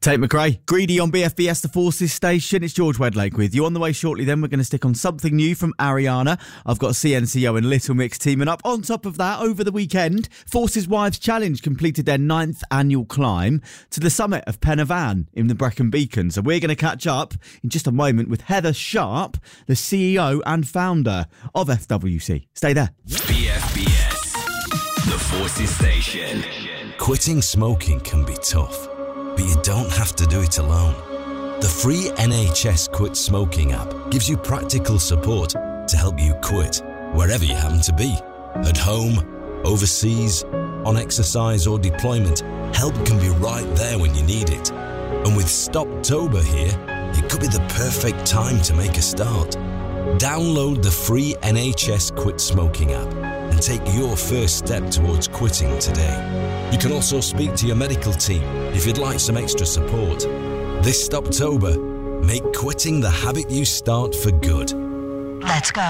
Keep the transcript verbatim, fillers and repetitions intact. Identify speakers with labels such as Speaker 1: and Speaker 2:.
Speaker 1: Tate McRae, Greedy on B F B S, the Forces station. It's George Wedlake with you. On the way shortly then, we're going to stick on something new from Ariana. I've got C N C O and Little Mix teaming up. On top of that, over the weekend, Forces Wives Challenge completed their ninth annual climb to the summit of Pen y Fan in the Brecon Beacon. So we're going to catch up in just a moment with Heather Sharp, the C E O and founder of F W C. Stay there.
Speaker 2: B F B S, the Forces station.
Speaker 3: Quitting smoking can be tough, but you don't have to do it alone. The free N H S Quit Smoking app gives you practical support to help you quit wherever you happen to be. At home, overseas, on exercise or deployment, help can be right there when you need it. And with Stoptober here, it could be the perfect time to make a start. Download the free N H S Quit Smoking app and take your first step towards quitting today. You can also speak to your medical team if you'd like some extra support. This Stoptober, make quitting the habit you start for good.
Speaker 4: Let's go.